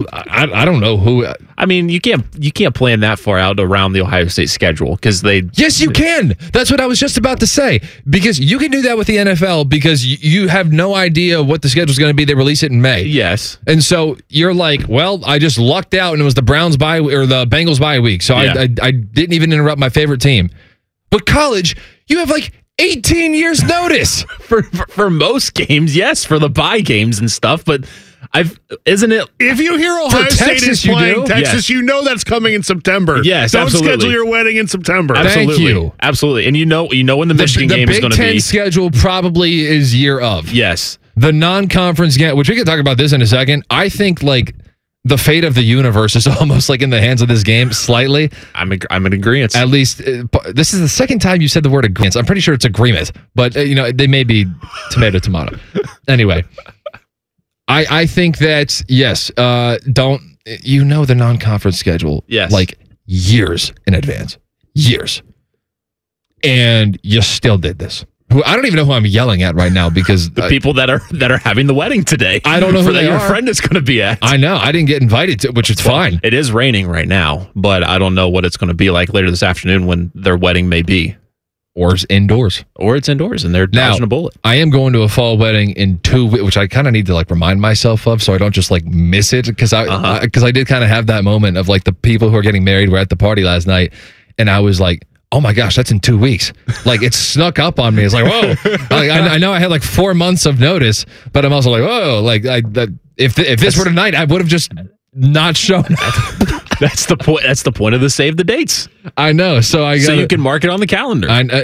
I don't know who. I mean, you can't plan that far out around the Ohio State schedule because they. Yes, you can. That's what I was just about to say. Because you can do that with the NFL because you have no idea what the schedule is going to be. They release it in May. Yes, and so you're like, well, I just lucked out, and it was the Browns bye or the Bengals bye week, so I didn't even interrupt my favorite team. But college, you have like 18 years notice for most games. Yes, for the bye games and stuff, but. Isn't it? If you hear Ohio State is playing Texas, you know that's coming in September. Yes, don't absolutely. schedule your wedding in September. Absolutely. Thank you. Absolutely, and you know when the Michigan game is going to be. The Big Ten schedule probably is year of. Yes, the non-conference game, which we can talk about this in a second. I think like the fate of the universe is almost like in the hands of this game slightly. I'm in agreement. At least this is the second time you said the word agreement. I'm pretty sure it's agreement, but they may be tomato. Anyway. I think that, yes, the non-conference schedule, yes, like years in advance. Years. And you still did this. I don't even know who I'm yelling at right now because... the people that are having the wedding today. I don't know who your friend is going to be at. I know. I didn't get invited to, which is fine. It is raining right now, but I don't know what it's going to be like later this afternoon when their wedding may be. Or it's indoors. And they're dodging a bullet. I am going to a fall wedding in 2 weeks, which I kind of need to like remind myself of so I don't just like miss it because I did kind of have that moment of like the people who are getting married were at the party last night and I was like, oh my gosh, that's in 2 weeks. Like it snuck up on me. It's like, whoa. Like, I know I had like 4 months of notice, but I'm also like, whoa. Like if this were tonight, I would have just not shown up. That's the point. That's the point of the save the dates. I know. So you can mark it on the calendar.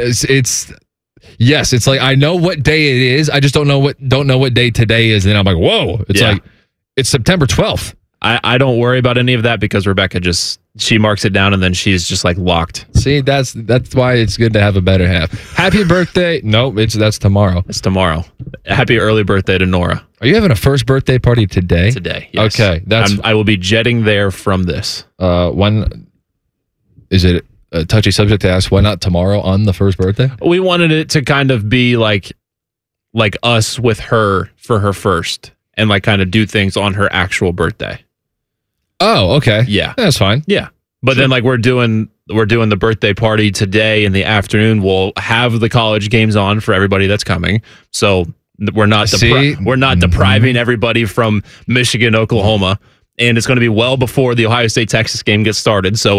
It's like I know what day it is. I just don't know what day today is. And I'm like, whoa! It's like it's September 12th. I don't worry about any of that because Rebecca she marks it down and then she's just like locked. See, that's why it's good to have a better half. Happy birthday! No, that's tomorrow. It's tomorrow. Happy early birthday to Nora. Are you having a first birthday party today? Today, yes. Okay, I will be jetting there from this. When is it a touchy subject to ask? Why not tomorrow on the first birthday? We wanted it to kind of be like us with her for her first, and like kind of do things on her actual birthday. Oh, okay. Yeah, that's fine. Yeah, but then like we're doing the birthday party today in the afternoon. We'll have the college games on for everybody that's coming. So. We're not depriving everybody from Michigan, Oklahoma, and it's going to be well before the Ohio State Texas game gets started. So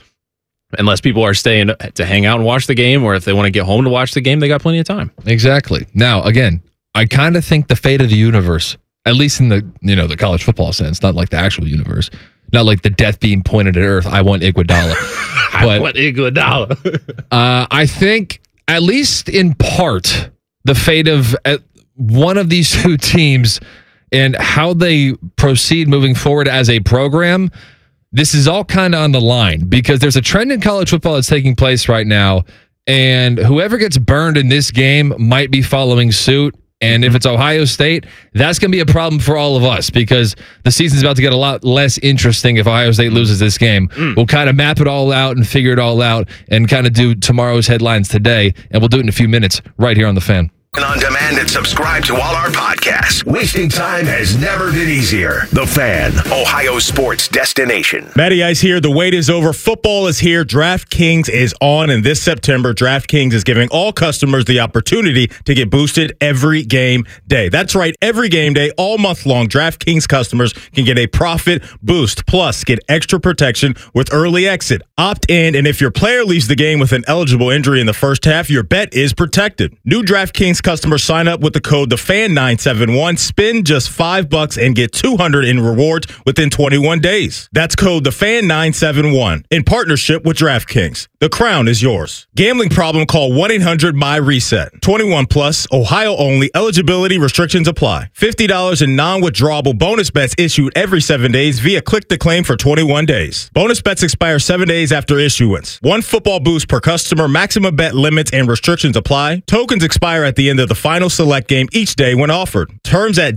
unless people are staying to hang out and watch the game, or if they want to get home to watch the game, they got plenty of time. Exactly. Now, again, I kind of think the fate of the universe, at least in the college football sense, not like the actual universe, not like the death beam pointed at Earth. I want Iguodala. I want Iguodala. I think at least in part the fate of one of these two teams and how they proceed moving forward as a program, this is all kind of on the line because there's a trend in college football that's taking place right now, and whoever gets burned in this game might be following suit. And if it's Ohio State, that's going to be a problem for all of us because the season's about to get a lot less interesting if Ohio State loses this game. We'll kind of map it all out and figure it all out and kind of do tomorrow's headlines today, and we'll do it in a few minutes right here on The Fan. On demand and subscribe to all our podcasts. Wasting time has never been easier. The Fan, Ohio sports destination. Matty Ice here. The wait is over. Football is here. DraftKings is on, and this September, DraftKings is giving all customers the opportunity to get boosted every game day. That's right, every game day, all month long, DraftKings customers can get a profit boost. Plus, get extra protection with early exit. Opt in, and if your player leaves the game with an eligible injury in the first half, your bet is protected. New DraftKings customers sign up with the code TheFan971, spend just $5 and get $200 in rewards within 21 days. That's code TheFan971 in partnership with DraftKings. The crown is yours. Gambling problem? Call 1-800-MY-RESET. 21 plus, Ohio only. Eligibility restrictions apply. $50 in non-withdrawable bonus bets issued every 7 days via click to claim for 21 days. Bonus bets expire 7 days after issuance. One football boost per customer. Maximum bet limits and restrictions apply. Tokens expire at the end of the final select game each day when offered. Terms at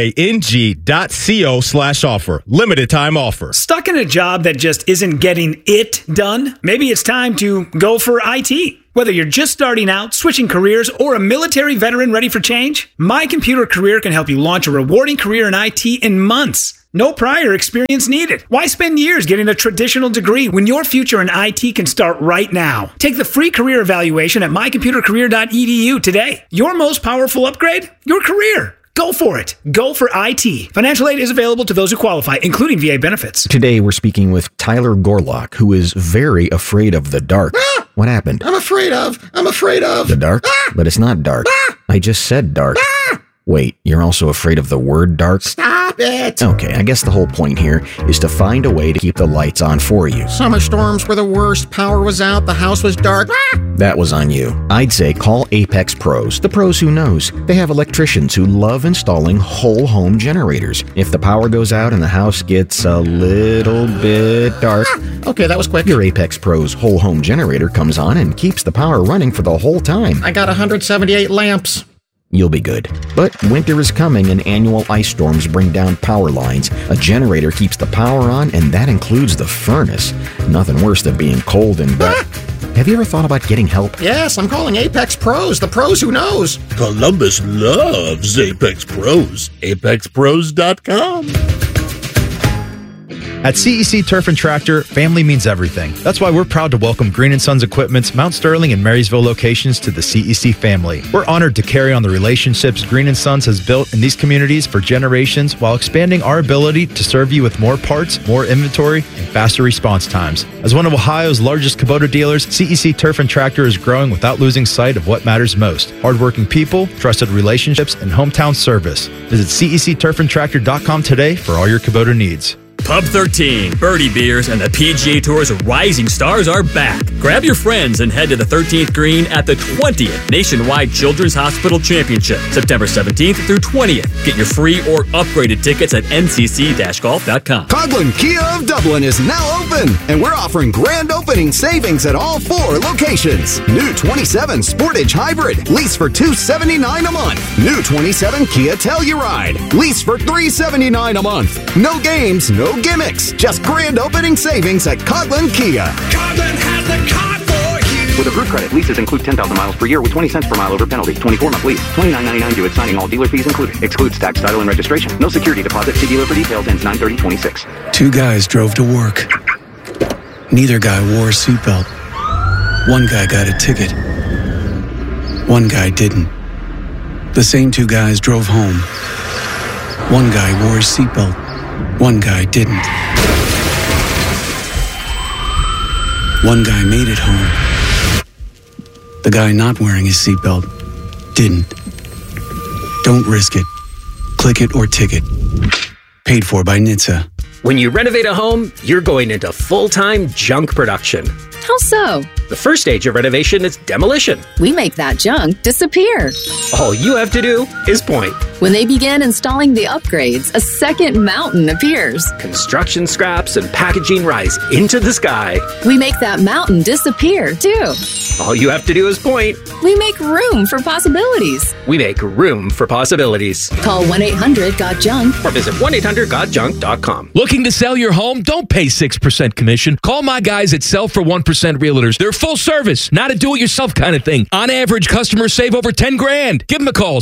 dkng.co/offer. Limited time offer. Stuck in a job that just isn't getting it done? Maybe it's time to go for IT. Whether you're just starting out, switching careers, or a military veteran ready for change, My Computer Career can help you launch a rewarding career in IT in months. No prior experience needed. Why spend years getting a traditional degree when your future in IT can start right now? Take the free career evaluation at mycomputercareer.edu today. Your most powerful upgrade? Your career. Go for it. Go for IT. Financial aid is available to those who qualify, including VA benefits. Today, we're speaking with Tyler Gorlock, who is very afraid of the dark. What happened? I'm afraid of. The dark? But it's not dark. I just said dark. Wait, you're also afraid of the word dark? Stop it. Okay, I guess the whole point here is to find a way to keep the lights on for you. Summer storms were the worst. Power was out. The house was dark. That was on you. I'd say call Apex Pros. The pros who knows. They have electricians who love installing whole home generators. If the power goes out and the house gets a little bit dark, Okay, that was quick. your Apex Pros whole home generator comes on and keeps the power running for the whole time. I got 178 lamps. You'll be good. But winter is coming and annual ice storms bring down power lines. A generator keeps the power on, and that includes the furnace. Nothing worse than being cold and wet. Have you ever thought about getting help? Yes, I'm calling Apex Pros. The pros who knows. Columbus loves Apex Pros. ApexPros.com. At CEC Turf and Tractor, family means everything. That's why we're proud to welcome Green & Sons Equipment's Mount Sterling and Marysville locations to the CEC family. We're honored to carry on the relationships Green & Sons has built in these communities for generations while expanding our ability to serve you with more parts, more inventory, and faster response times. As one of Ohio's largest Kubota dealers, CEC Turf and Tractor is growing without losing sight of what matters most: hardworking people, trusted relationships, and hometown service. Visit CECTurfandTractor.com today for all your Kubota needs. Pub 13, Birdie Beers, and the PGA Tour's Rising Stars are back. Grab your friends and head to the 13th green at the 20th Nationwide Children's Hospital Championship, September 17th through 20th. Get your free or upgraded tickets at ncc-golf.com. Coghlan Kia of Dublin is now open, and we're offering grand opening savings at all 4 locations. New 27 Sportage Hybrid, lease for $279 a month. New 27 Kia Telluride, lease for $379 a month. No games, no gimmicks, just grand opening savings at Coghlan Kia. Coghlan has the car for you. With a group credit, leases include 10,000 miles per year with 20 cents per mile over penalty. 24-month lease. $29.99 due at signing. All dealer fees included. Excludes tax, title, and registration. No security deposit. See dealer for details. Ends 9/30/26. 2 guys drove to work. Neither guy wore a seatbelt. One guy got a ticket. One guy didn't. The same 2 guys drove home. One guy wore a seatbelt. One guy didn't. One guy made it home. The guy not wearing his seatbelt didn't. Don't risk it. Click it or ticket. Paid for by NHTSA. When you renovate a home, you're going into full-time junk production. How so? The first stage of renovation is demolition. We make that junk disappear. All you have to do is point. When they begin installing the upgrades, a second mountain appears. Construction scraps and packaging rise into the sky. We make that mountain disappear, too. All you have to do is point. We make room for possibilities. We make room for possibilities. Call 1-800-GOT-JUNK or visit 1-800-GOT-JUNK.com. Looking to sell your home? Don't pay 6% commission. Call my guys at Sell for 1% Realtors. They're full service, not a do-it-yourself kind of thing. On average, customers save over $10,000. Give them a call,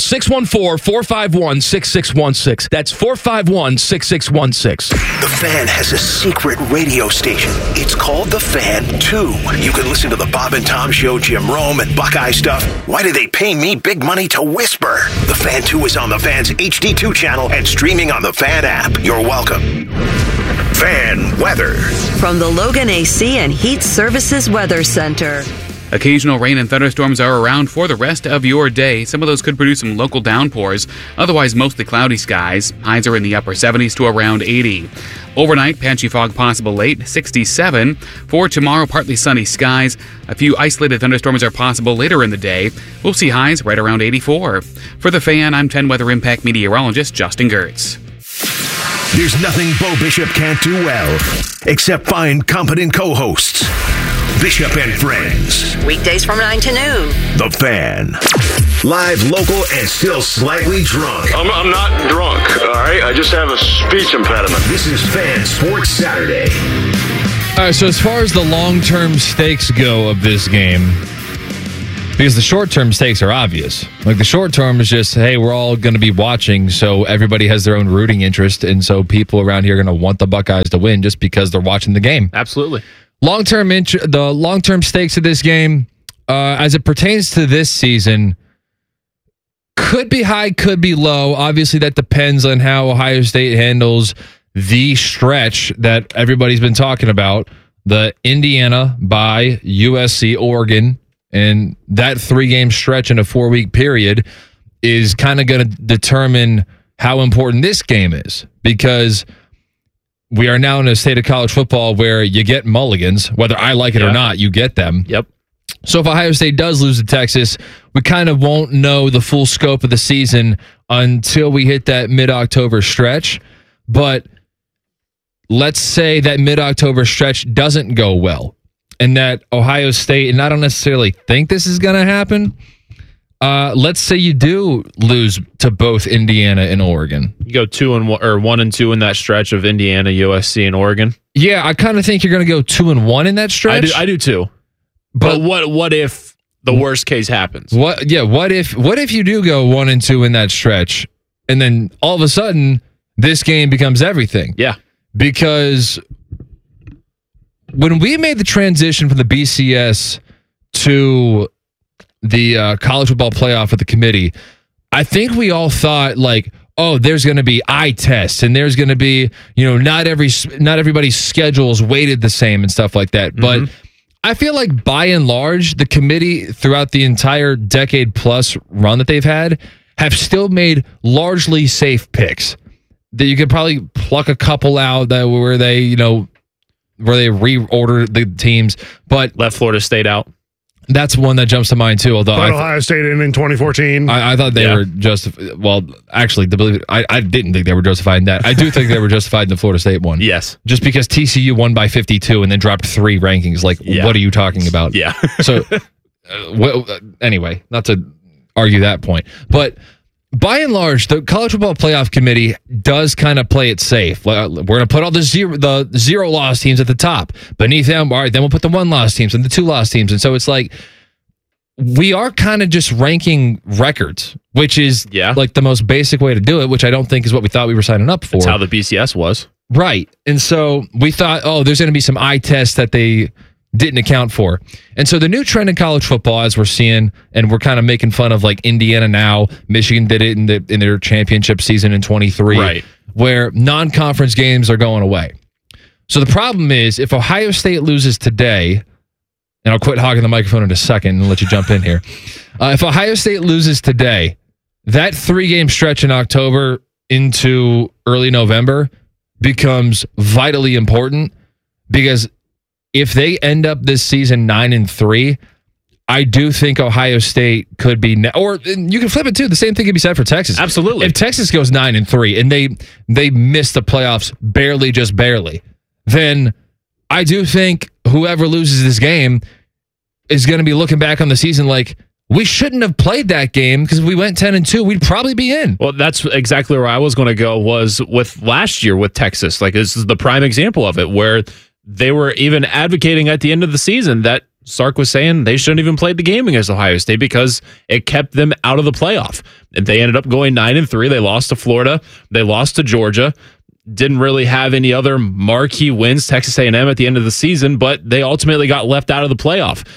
614-451-6616. That's 451-6616. The Fan has a secret radio station. It's called The Fan 2. You can listen to the Bob and Tom Show, Jim Rome, and Buckeye stuff. Why do they pay me big money to whisper? The Fan 2 is on the Fan's HD2 channel and streaming on the Fan app. You're welcome. Fan weather. From the Logan AC and Heat Services Weather Center. Occasional rain and thunderstorms are around for the rest of your day. Some of those could produce some local downpours. Otherwise, mostly cloudy skies. Highs are in the upper 70s to around 80. Overnight, patchy fog possible late, 67. For tomorrow, partly sunny skies. A few isolated thunderstorms are possible later in the day. We'll see highs right around 84. For The Fan, I'm 10 Weather Impact meteorologist Justin Gertz. There's nothing Bo Bishop can't do well, except find competent co-hosts. Bishop and Friends. Weekdays from 9 to noon. The Fan. Live, local, and still slightly drunk. I'm not drunk, all right? I just have a speech impediment. This is Fan Sports Saturday. All right, so as far as the long-term stakes go of this game, Because the short-term stakes are obvious. Like the short term is just, hey, we're all going to be watching, so everybody has their own rooting interest, and so people around here are going to want the Buckeyes to win just because they're watching the game. Absolutely. The long-term stakes of this game, as it pertains to this season, could be high, could be low. Obviously, that depends on how Ohio State handles the stretch that everybody's been talking about, the Indiana by USC, Oregon. And that 3-game stretch in a 4-week period is kind of going to determine how important this game is, because we are now in a state of college football where you get mulligans, whether I like it or not, you get them. Yep. So if Ohio State does lose to Texas, we kind of won't know the full scope of the season until we hit that mid-October stretch. But let's say that mid-October stretch doesn't go well, and that Ohio State, and I don't necessarily think this is going to happen, let's say you do lose to both Indiana and Oregon. You go 2-1 or 1-2 in that stretch of Indiana, USC, and Oregon. Yeah, I kind of think you're going to go 2-1 in that stretch. I do too. But what if the worst case happens? What if you do go 1-2 in that stretch, and then all of a sudden this game becomes everything? Yeah. Because when we made the transition from the BCS to the college football playoff with the committee, I think we all thought like, oh, there's going to be eye tests, and there's going to be, not everybody's schedule is weighted the same and stuff like that. Mm-hmm. But I feel like by and large, the committee throughout the entire decade plus run that they've had have still made largely safe picks. That you could probably pluck a couple out that where they reordered the teams, but left Florida State out. That's one that jumps to mind too. Although Ohio State in 2014. I thought they were justified. Well, actually, I didn't think they were justified in that. I do think they were justified in the Florida State one. Yes, just because TCU won by 52 and then dropped 3 rankings. Like, what are you talking about? Yeah. So, anyway, not to argue that point, but by and large, the College Football Playoff Committee does kind of play it safe. We're going to put all the zero loss teams at the top. Beneath them, all right, then we'll put the 1 loss teams and the 2 loss teams. And so it's like we are kind of just ranking records, which is like the most basic way to do it, which I don't think is what we thought we were signing up for. That's how the BCS was. Right. And so we thought, there's going to be some eye tests that they didn't account for. And so the new trend in college football, as we're seeing, and we're kind of making fun of like Indiana now, Michigan did it in their championship season in 23, right, where non-conference games are going away. So the problem is if Ohio State loses today, and I'll quit hogging the microphone in a second and let you jump in here. If Ohio State loses today, that 3-game stretch in October into early November becomes vitally important, because if they end up this season 9-3, I do think Ohio State could be, or you can flip it too. The same thing can be said for Texas. Absolutely. If Texas goes 9-3 and they miss the playoffs just barely, then I do think whoever loses this game is going to be looking back on the season like, we shouldn't have played that game, because if we went 10-2, we'd probably be in. Well, that's exactly where I was going to go, was with last year with Texas. Like, this is the prime example of it, where they were even advocating at the end of the season that Sark was saying they shouldn't even played the game against Ohio State because it kept them out of the playoff. And they ended up going 9-3. They lost to Florida. They lost to Georgia. Didn't really have any other marquee wins, Texas A&M at the end of the season, but they ultimately got left out of the playoff.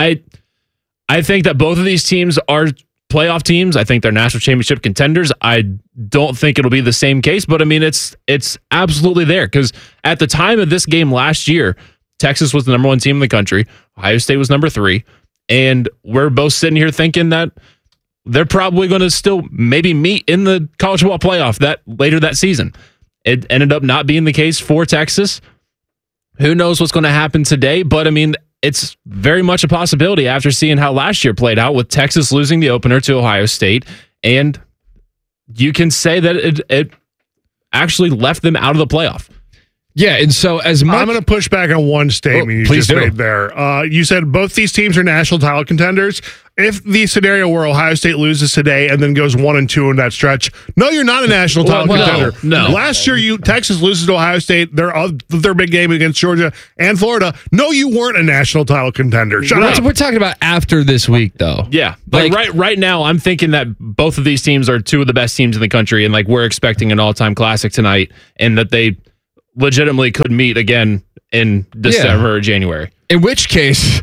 I think that both of these teams are playoff teams. I think they're national championship contenders. I don't think it'll be the same case, but I mean, it's absolutely there, because at the time of this game last year, Texas was the number 1 team in the country. Ohio State was number 3. And we're both sitting here thinking that they're probably going to still maybe meet in the college football playoff later that season. It ended up not being the case for Texas. Who knows what's going to happen today? But I mean, it's very much a possibility after seeing how last year played out with Texas losing the opener to Ohio State. And you can say that it actually left them out of the playoff. Yeah, and so as much... I'm going to push back on one statement you just made there. You said both these teams are national title contenders. If the scenario where Ohio State loses today and then goes 1-2 in that stretch, no, you're not a national title contender. No. Last year, Texas loses to Ohio State. Their big game against Georgia and Florida. No, you weren't a national title contender. Shut up. We're talking about after this week, though. Yeah, like right now, I'm thinking that both of these teams are two of the best teams in the country, and like we're expecting an all-time classic tonight, and that they legitimately could meet again in December or January. In which case,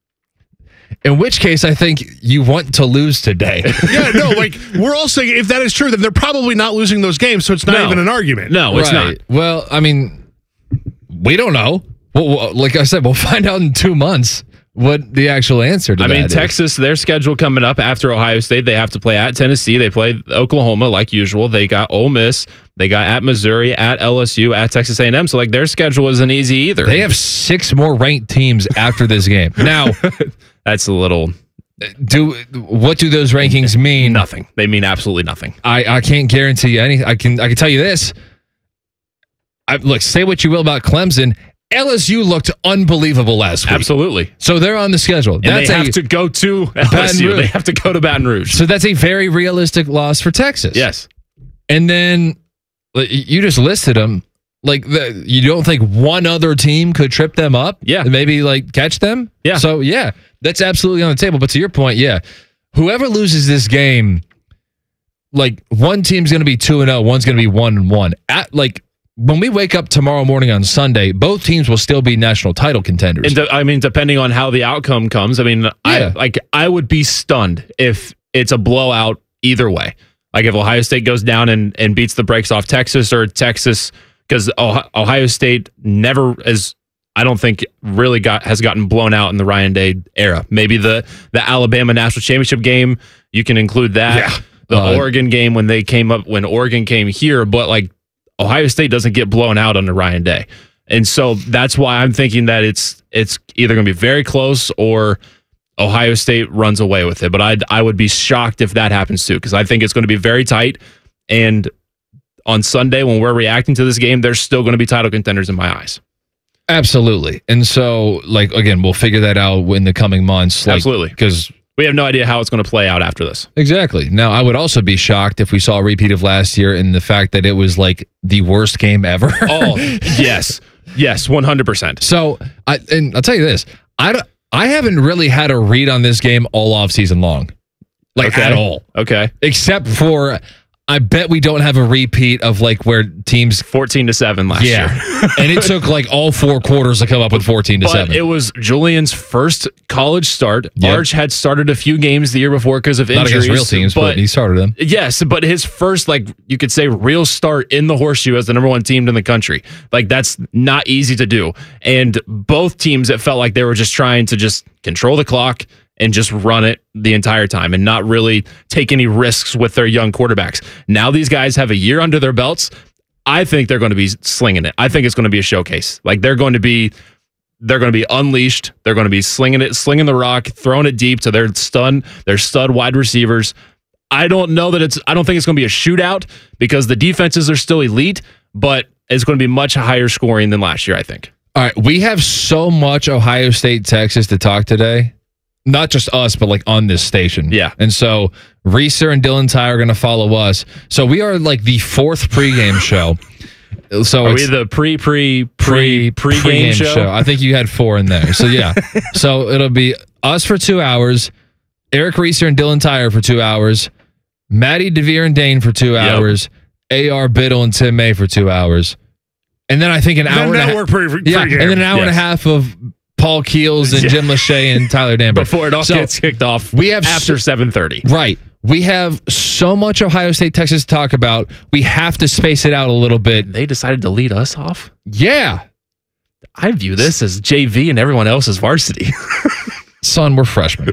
I think you want to lose today. Yeah, no, like we're all saying if that is true, then they're probably not losing those games, so it's not even an argument. No, it's not. Well, I mean, we don't know. Well, like I said, we'll find out in 2 months what the actual answer to that is. Texas, their schedule coming up after Ohio State, they have to play at Tennessee. They play Oklahoma like usual. They got Ole Miss. They got at Missouri, at LSU, at Texas A&M. So like their schedule isn't easy either. They have 6 more ranked teams after this game. Now, that's a little... What do those rankings mean? Nothing. They mean absolutely nothing. I can't guarantee you anything. I can tell you this. Look, say what you will about Clemson. LSU looked unbelievable last week. Absolutely. So they're on the schedule. And they have to go to LSU. They have to go to Baton Rouge. So that's a very realistic loss for Texas. Yes. And then you just listed them. Like, you don't think one other team could trip them up? Yeah. And maybe, like, catch them? Yeah. So, yeah, that's absolutely on the table. But to your point, yeah, whoever loses this game, like, one team's going to be 2-0, one's going to be 1-1. When we wake up tomorrow morning on Sunday, both teams will still be national title contenders. And depending on how the outcome comes, I would be stunned if it's a blowout either way. Like if Ohio State goes down and beats the brakes off Texas, or Texas, because Ohio State never I don't think really has gotten blown out in the Ryan Day era. Maybe the Alabama national championship game, you can include that. Yeah. The Oregon game when Oregon came here, but like Ohio State doesn't get blown out under Ryan Day. And so that's why I'm thinking that it's either going to be very close or Ohio State runs away with it. But I would be shocked if that happens too, because I think it's going to be very tight. And on Sunday, when we're reacting to this game, they're still going to be title contenders in my eyes. Absolutely. And so, like, again, we'll figure that out in the coming months. Absolutely. Because we have no idea how it's going to play out after this. Exactly. Now, I would also be shocked if we saw a repeat of last year in the fact that it was like the worst game ever. Oh, yes. Yes, 100%. So, I'll tell you this. I haven't really had a read on this game all offseason long. At all. Okay. Except for, I bet we don't have a repeat of like where teams 14-7 last year. And it took like all 4 quarters to come up with 14-7. It was Julian's first college start. Yep. Arch had started a few games the year before because of injuries. Not against real teams, but he started them. Yes, but his first, like you could say, real start in the Horseshoe as the number 1 team in the country. Like that's not easy to do. And both teams, it felt like they were just trying to just control the clock and just run it the entire time and not really take any risks with their young quarterbacks. Now these guys have a year under their belts. I think they're going to be slinging it. I think it's going to be a showcase. Like they're going to be unleashed. They're going to be slinging the rock, throwing it deep to their stud wide receivers. I don't think it's going to be a shootout because the defenses are still elite, but it's going to be much higher scoring than last year, I think. All right, we have so much Ohio State, Texas to talk today. Not just us, but like on this station. Yeah. And so Reeser and Dylan Ty are going to follow us. So we are like the 4th pregame show. So are we the pregame show? I think you had 4 in there. So yeah. So it'll be us for 2 hours, Eric Reeser and Dylan Ty for 2 hours, Maddie DeVere and Dane for 2 hours, AR Biddle and Tim May for 2 hours. And then I think an hour and a half of Paul Keels and Jim Lachey and Tyler Danberg. Before it all gets kicked off after 7:30. Right. We have so much Ohio State, Texas to talk about. We have to space it out a little bit. They decided to lead us off? Yeah. I view this as JV and everyone else as varsity. Son, we're freshmen.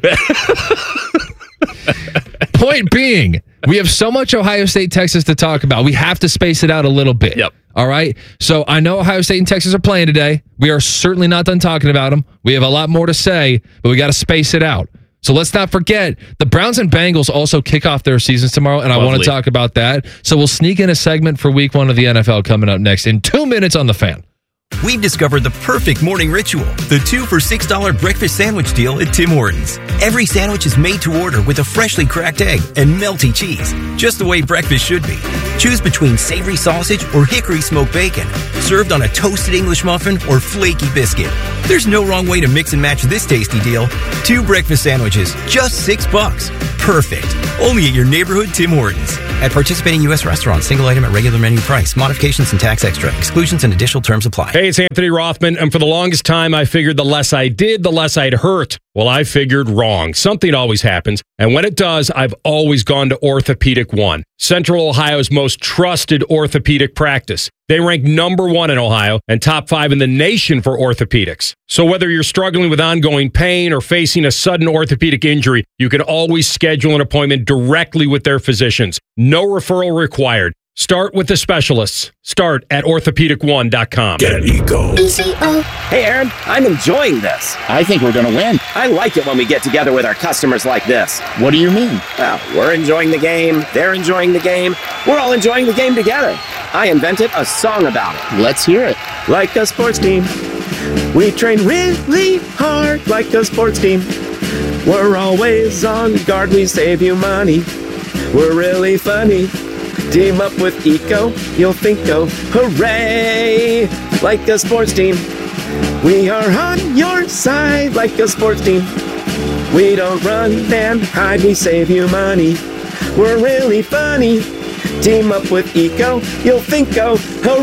Point being, we have so much Ohio State, Texas to talk about. We have to space it out a little bit. Yep. All right. So I know Ohio State and Texas are playing today. We are certainly not done talking about them. We have a lot more to say, but we got to space it out. So let's not forget the Browns and Bengals also kick off their seasons tomorrow, and I want to talk about that. So we'll sneak in a segment for week 1 of the NFL coming up next in 2 minutes on The Fan. We've discovered the perfect morning ritual, the 2 for $6 breakfast sandwich deal at Tim Hortons. Every sandwich is made to order with a freshly cracked egg and melty cheese, just the way breakfast should be. Choose between savory sausage or hickory smoked bacon, served on a toasted English muffin or flaky biscuit. There's no wrong way to mix and match this tasty deal. 2 breakfast sandwiches, just $6. Perfect. Only at your neighborhood Tim Hortons. At participating U.S. restaurants, single item at regular menu price. Modifications and tax extra. Exclusions and additional terms apply. Hey, it's Anthony Rothman, and for the longest time, I figured the less I did, the less I'd hurt. Well, I figured wrong. Something always happens, and when it does, I've always gone to Orthopedic One, Central Ohio's most trusted orthopedic practice. They rank #1 in Ohio and top 5 in the nation for orthopedics. So whether you're struggling with ongoing pain or facing a sudden orthopedic injury, you can always schedule an appointment directly with their physicians. No referral required. Start with the specialists. Start at orthopedic1.com. Get Eco. Hey, Aaron, I'm enjoying this. I think we're going to win. I like it when we get together with our customers like this. What do you mean? Well, we're enjoying the game. They're enjoying the game. We're all enjoying the game together. I invented a song about it. Let's hear it. Like a sports team. We train really hard like a sports team. We're always on guard. We save you money. We're really funny. Team up with Eco, you'll think, oh, hooray! Like a sports team. We are on your side like a sports team. We don't run and hide, we save you money. We're really funny. Team up with Eco, you'll think, oh,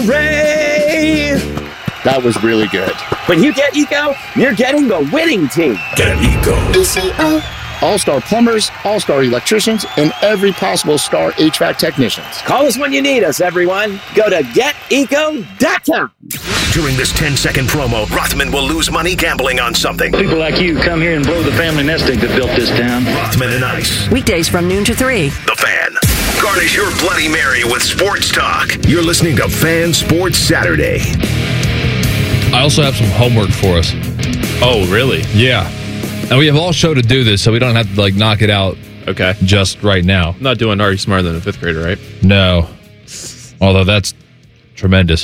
hooray! That was really good. When you get Eco, you're getting the winning team. Get Eco. ECO. All-star plumbers, all-star electricians, and every possible star HVAC technicians. Call us when you need us, everyone. Go to GetEco.com. During this 10-second promo, Rothman will lose money gambling on something. People like you come here and blow the family nest egg that built this town. Rothman and Ice. Weekdays from noon to 3. The Fan. Garnish your Bloody Mary with sports talk. You're listening to Fan Sports Saturday. I also have some homework for us. Oh, really? Yeah. And we have all show to do this, so we don't have to knock it out. Okay. Just right now. I'm not doing Are You Smarter Than a Fifth Grader, right? No. Although that's tremendous.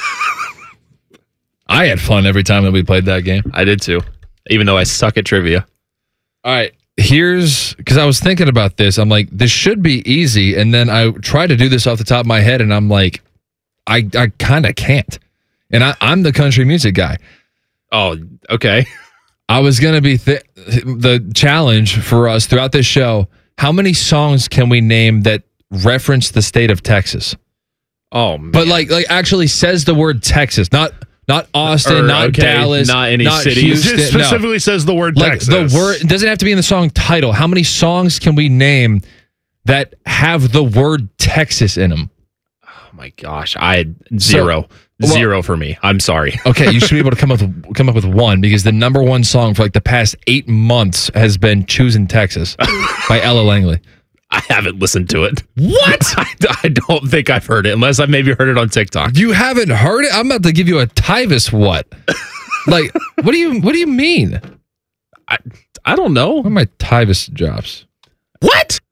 I had fun every time that we played that game. I did too, even though I suck at trivia. All right. Because I was thinking about this. I'm like, this should be easy. And then I tried to do this off the top of my head, and I'm like, I kind of can't. And I'm the country music guy. Oh, okay. I was going to be the challenge for us throughout this show. How many songs can we name that reference the state of Texas? Oh, man. But like actually says the word Texas, not Austin, not Dallas, not any cities. Houston, it specifically says the word Texas. The word it doesn't have to be in the song title. How many songs can we name that have the word Texas in them? Oh my gosh, I had zero. Zero for me. I'm sorry. Okay, you should be able to come up with one, because the number one song for the past 8 months has been "Choosing Texas" by Ella Langley. I haven't listened to it. What? I don't think I've heard it, unless I've maybe heard it on TikTok. You haven't heard it? I'm about to give you a Tyvis what? What do you mean? I don't know. What are my Tyvis drops? What?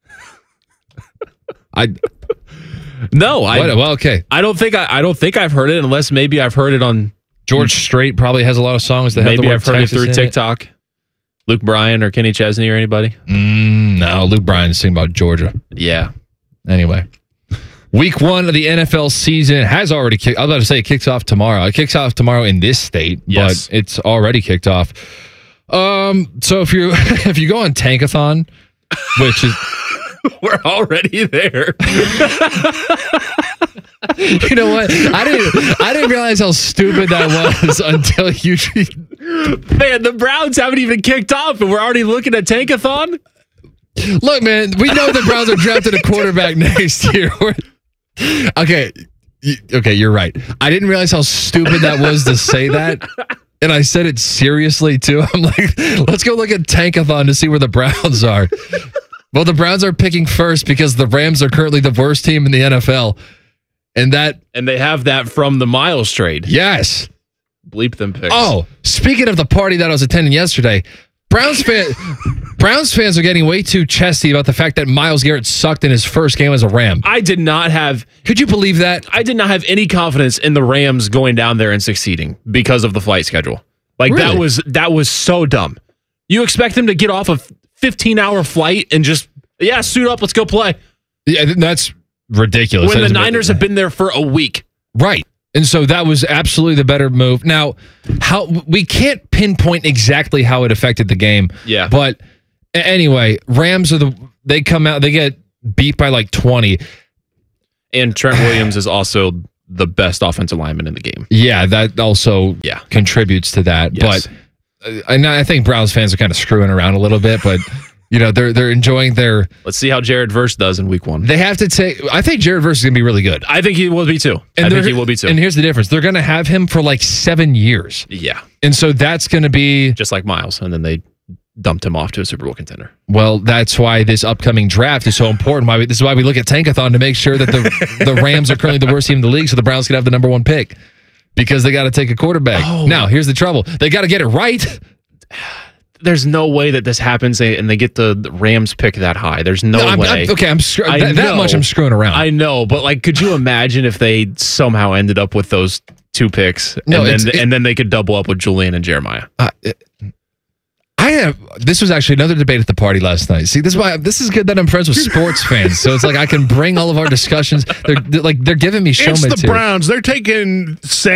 No, well, okay. I don't think I've heard it, unless maybe I've heard it on George Strait. Probably has a lot of songs that have the maybe word I've heard Texas it through TikTok. Luke Bryan or Kenny Chesney or anybody? No, Luke Bryan's singing about Georgia. Yeah. Anyway, week 1 of the NFL season has already kicked. I was about to say it kicks off tomorrow. It kicks off tomorrow in this state, yes, but it's already kicked off. So if you go on Tankathon, which is we're already there. You know what? I didn't realize how stupid that was until you. Man, the Browns haven't even kicked off, and we're already looking at Tankathon. Look, man, we know the Browns are drafting a quarterback next year. Okay, you're right. I didn't realize how stupid that was to say that. And I said it seriously, too. I'm like, let's go look at Tankathon to see where the Browns are. Well, the Browns are picking first because the Rams are currently the worst team in the NFL. And they have that from the Miles trade. Yes. Bleep them picks. Oh, speaking of the party that I was attending yesterday, Browns Browns fans are getting way too chesty about the fact that Myles Garrett sucked in his first game as a Ram. I did not have... Could you believe that? I did not have any confidence in the Rams going down there and succeeding because of the flight schedule. Like, really? that was so dumb. You expect them to get off a 15-hour flight and just, suit up, let's go play. Yeah, that's ridiculous. When the Niners have been there for a week. Right. And so that was absolutely the better move. Now, how we can't pinpoint exactly how it affected the game. Yeah. But anyway, Rams they come out, they get beat by like 20. And Trent Williams is also the best offensive lineman in the game. Yeah, that also contributes to that. Yes. But I think Browns fans are kind of screwing around a little bit, but they're enjoying their... Let's see how Jared Verse does in week 1. They have to take... I think Jared Verse is going to be really good. I think he will be too. And here's the difference. They're going to have him for like 7 years. Yeah. And so that's going to be... Just like Myles. And then they dumped him off to a Super Bowl contender. Well, that's why this upcoming draft is so important. This is why we look at Tankathon to make sure that the Rams are currently the worst team in the league, so the Browns can have the number 1 pick. Because they got to take a quarterback. Oh. Now, here's the trouble. They got to get it right. There's no way that this happens and they get the Rams pick that high. There's no way. I'm that much I'm screwing around. I know, but like, could you imagine if they somehow ended up with those 2 picks and then they could double up with Julian and Jeremiah? This was actually another debate at the party last night. See, this is good that I'm friends with sports fans. So it's like I can bring all of our discussions. They're giving me show material. It's the Browns. They're taking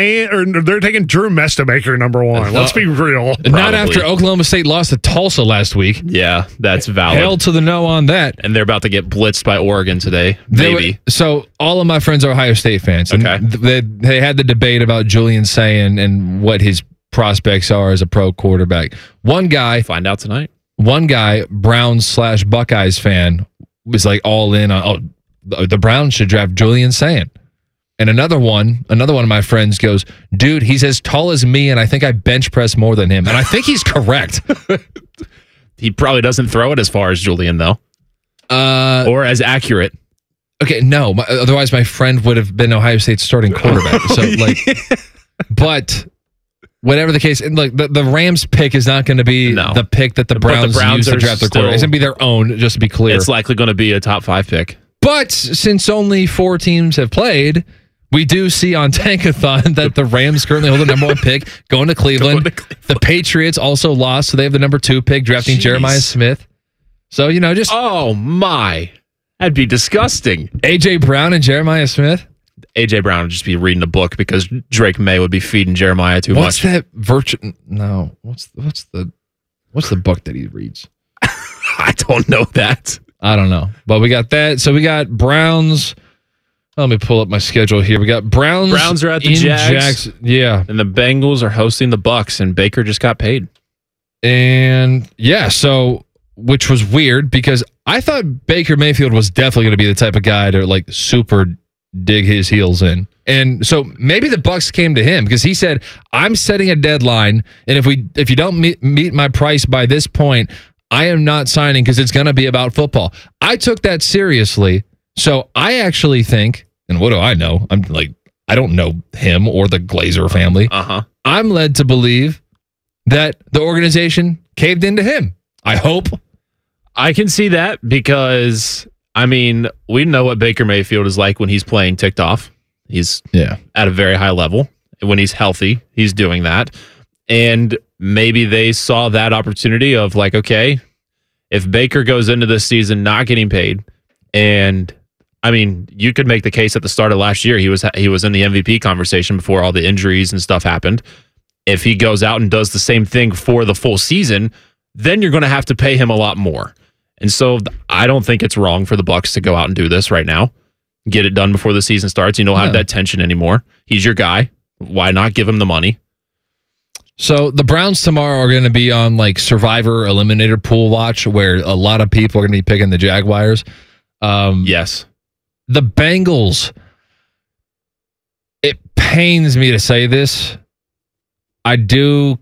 Drew Mestamaker number 1. Let's be real. Not after Oklahoma State lost to Tulsa last week. Yeah, that's valid. Hell to the no on that. And they're about to get blitzed by Oregon today. Maybe. So all of my friends are Ohio State fans. Okay. And they had the debate about Julian Sayin and what his prospects are as a pro quarterback. One guy, find out tonight. One guy, Browns/Buckeyes fan, was like all in on the Browns should draft Julian Sayin. And another one of my friends goes, dude, he's as tall as me, and I think I bench press more than him. And I think he's correct. He probably doesn't throw it as far as Julian though, or as accurate. Okay, no. Otherwise, my friend would have been Ohio State's starting quarterback. So but. Whatever the case, and like the Rams pick is not going to be the pick that the Browns use to draft their quarterback. It's going to be their own, just to be clear. It's likely going to be a top 5 pick. But since only 4 teams have played, we do see on Tankathon that the Rams currently hold the number 1 pick, going to Cleveland. The Patriots also lost, so they have the number 2 pick, drafting Jeremiah Smith. So, just... Oh, my. That'd be disgusting. A.J. Brown and Jeremiah Smith? A.J. Brown would just be reading a book because Drake May would be feeding Jeremiah too much. What's that No. What's the book that he reads? I don't know that. I don't know. But we got that. So we got Browns. Let me pull up my schedule here. We got Browns. Browns are at the Jags. Yeah. And the Bengals are hosting the Bucks, and Baker just got paid. And so which was weird because I thought Baker Mayfield was definitely going to be the type of guy to like super dig his heels in. And so maybe the Bucks came to him because he said, I'm setting a deadline, and if you don't meet my price by this point, I am not signing because it's going to be about football. I took that seriously. So I actually think, and what do I know? I'm like, I don't know him or the Glazer family. I'm led to believe that the organization caved into him. I hope. I can see that because... I mean, we know what Baker Mayfield is like when he's playing ticked off. He's at a very high level. When he's healthy, he's doing that. And maybe they saw that opportunity of like, okay, if Baker goes into this season not getting paid, and I mean, you could make the case at the start of last year, he was in the MVP conversation before all the injuries and stuff happened. If he goes out and does the same thing for the full season, then you're going to have to pay him a lot more. And so I don't think it's wrong for the Bucs to go out and do this right now. Get it done before the season starts. You don't have that tension anymore. He's your guy. Why not give him the money? So the Browns tomorrow are going to be on like Survivor Eliminator Pool Watch, where a lot of people are going to be picking the Jaguars. Yes. The Bengals, it pains me to say this. I view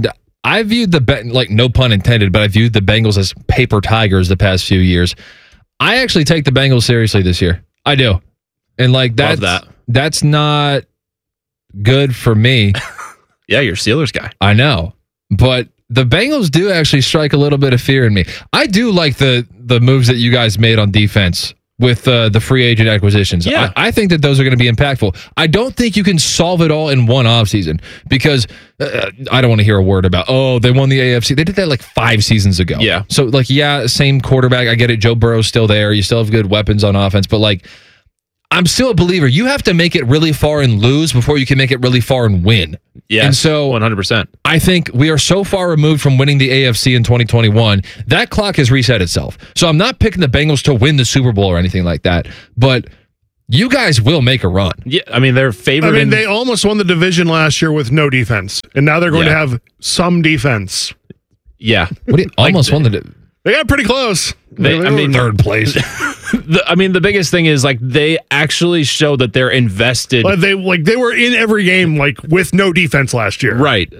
no pun intended, but I viewed the Bengals as paper tigers the past few years. I actually take the Bengals seriously this year. I do. And like that's not good for me. Yeah, you're a Steelers guy. I know. But the Bengals do actually strike a little bit of fear in me. I do like the moves that you guys made on defense with the free agent acquisitions. Yeah. I think that those are going to be impactful. I don't think you can solve it all in one offseason because I don't want to hear a word about, they won the AFC. They did that like 5 seasons ago. Yeah. So, same quarterback. I get it. Joe Burrow's still there. You still have good weapons on offense. But, I'm still a believer. You have to make it really far and lose before you can make it really far and win. Yeah, and so 100%. I think we are so far removed from winning the AFC in 2021. That clock has reset itself. So I'm not picking the Bengals to win the Super Bowl or anything like that. But you guys will make a run. Yeah, I mean, they're favored. They almost won the division last year with no defense. And now they're going to have some defense. Yeah. What do you almost won the division? They got pretty close. They were third place. The biggest thing is they actually show that they're invested. But they were in every game with no defense last year. Right.